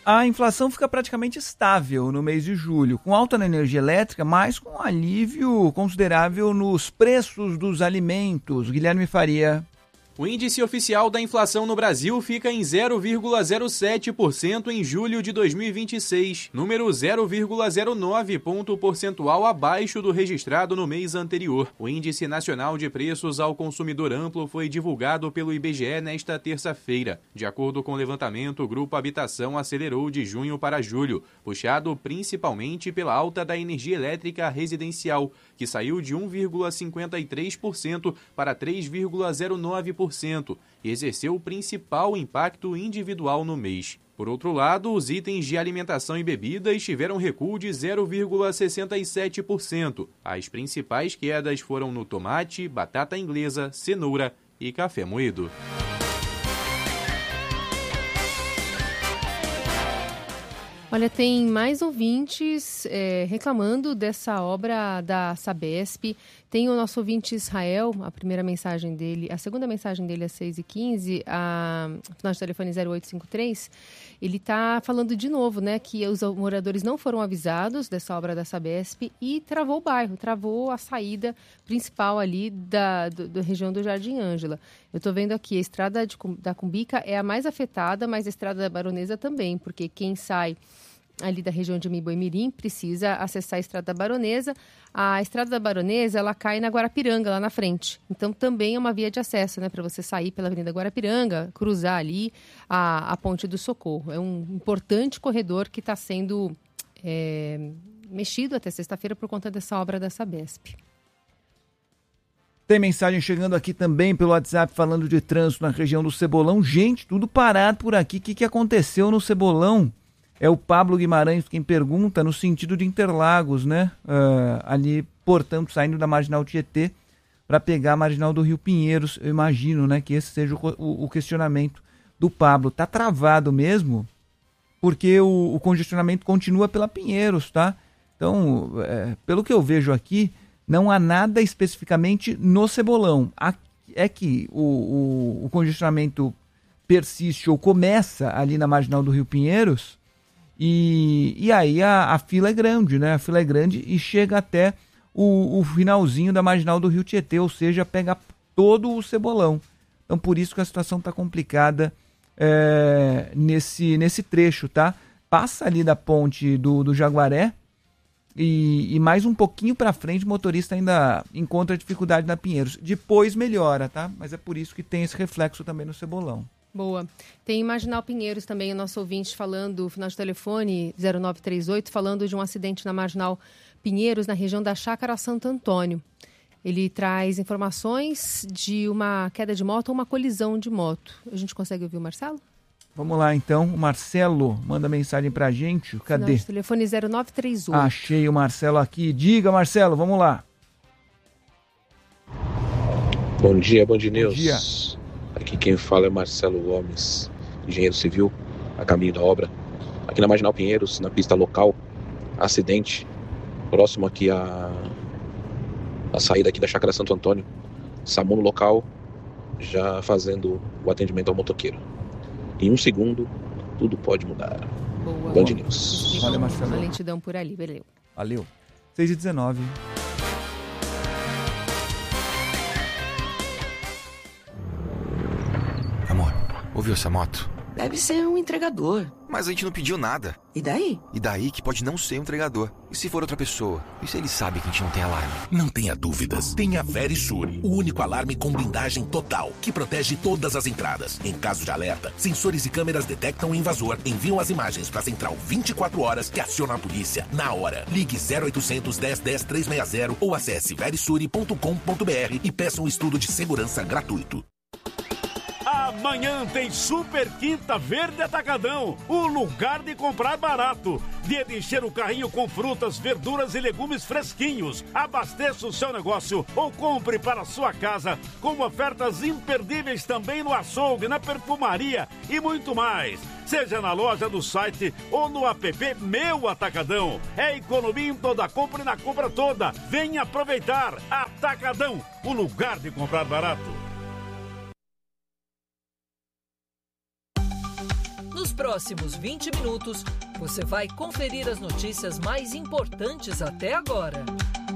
A inflação fica praticamente estável no mês de julho, com alta na energia elétrica, mas com alívio considerável nos preços dos alimentos. Guilherme Faria. O índice oficial da inflação no Brasil fica em 0,07% em julho de 2026, número 0,09 ponto percentual abaixo do registrado no mês anterior. O Índice Nacional de Preços ao Consumidor Amplo foi divulgado pelo IBGE nesta terça-feira. De acordo com o levantamento, o Grupo Habitação acelerou de junho para julho, puxado principalmente pela alta da energia elétrica residencial, que saiu de 1,53% para 3,09%. E exerceu o principal impacto individual no mês. Por outro lado, os itens de alimentação e bebidas tiveram recuo de 0,67%. As principais quedas foram no tomate, batata inglesa, cenoura e café moído. Olha, tem mais ouvintes reclamando dessa obra da Sabesp. Tem o nosso ouvinte Israel, a segunda mensagem dele é 6h15, final de telefone 0853. Ele está falando de novo, né, que os moradores não foram avisados dessa obra da Sabesp e travou o bairro, travou a saída principal ali da região do Jardim Ângela. Eu estou vendo aqui, a estrada da Cumbica é a mais afetada, mas a estrada da Baronesa também, porque quem sai ali da região de Mirim precisa acessar a Estrada da Baronesa. A Estrada da Baronesa, ela cai na Guarapiranga, lá na frente. Então, também é uma via de acesso, né, para você sair pela Avenida Guarapiranga, cruzar ali a Ponte do Socorro. É um importante corredor que está sendo mexido até sexta-feira por conta dessa obra da Sabesp. Tem mensagem chegando aqui também pelo WhatsApp falando de trânsito na região do Cebolão. Gente, tudo parado por aqui. O que aconteceu no Cebolão? É o Pablo Guimarães quem pergunta no sentido de Interlagos, né? Ali, portanto, saindo da Marginal Tietê para pegar a Marginal do Rio Pinheiros. Eu imagino, né, que esse seja o questionamento do Pablo. Tá travado mesmo, porque o congestionamento continua pela Pinheiros, tá? Então, pelo que eu vejo aqui, não há nada especificamente no Cebolão. É que o congestionamento persiste ou começa ali na Marginal do Rio Pinheiros. E aí a fila é grande, né? A fila é grande e chega até o finalzinho da Marginal do Rio Tietê, ou seja, pega todo o Cebolão. Então, por isso que a situação está complicada nesse trecho, tá? Passa ali da ponte do Jaguaré e mais um pouquinho para frente o motorista ainda encontra dificuldade na Pinheiros. Depois melhora, tá? Mas é por isso que tem esse reflexo também no Cebolão. Boa. Tem Marginal Pinheiros também, o nosso ouvinte falando, final de telefone 0938, falando de um acidente na Marginal Pinheiros, na região da Chácara Santo Antônio. Ele traz informações de uma queda de moto ou uma colisão de moto. A gente consegue ouvir o Marcelo? Vamos lá, então. O Marcelo manda mensagem pra gente. Cadê? Final de telefone 0938. Achei o Marcelo aqui. Diga, Marcelo, vamos lá. Bom dia, Band News. Bom dia. Aqui quem fala é Marcelo Gomes, engenheiro civil, a caminho da obra. Aqui na Marginal Pinheiros, na pista local, acidente, próximo aqui a saída aqui da Chácara Santo Antônio. SAMU no local, já fazendo o atendimento ao motoqueiro. Em 1 segundo, tudo pode mudar. Boa. Band News. Valeu, Marcelo. Uma lentidão por ali, valeu. Valeu. 6h19. Amor, ouviu essa moto? Deve ser um entregador. Mas a gente não pediu nada. E daí? E daí que pode não ser um entregador. E se for outra pessoa? E se ele sabe que a gente não tem alarme? Não tenha dúvidas. Tem a Verisur, o único alarme com blindagem total, que protege todas as entradas. Em caso de alerta, sensores e câmeras detectam o invasor, enviam as imagens para a central 24 horas que aciona a polícia na hora. Ligue 0800 10 10 360 ou acesse verisure.com.br e peça um estudo de segurança gratuito. Amanhã tem Super Quinta Verde Atacadão, o lugar de comprar barato. Dia de encher o carrinho com frutas, verduras e legumes fresquinhos. Abasteça o seu negócio ou compre para a sua casa, com ofertas imperdíveis também no açougue, na perfumaria e muito mais. Seja na loja, no site ou no app Meu Atacadão. É economia em toda compra e na compra toda. Venha aproveitar. Atacadão, o lugar de comprar barato. Nos Nos próximos 20 minutos, você vai conferir as notícias mais importantes até agora.